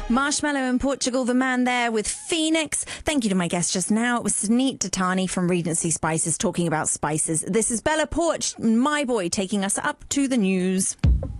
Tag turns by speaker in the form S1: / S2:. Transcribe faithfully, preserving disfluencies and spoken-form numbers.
S1: Marshmallow in Portugal, the man there with Phoenix. Thank you to my guest just now. It was Suneet Datani from Regency Spices talking about spices. This is Bella Porch, my boy, taking us up to the news.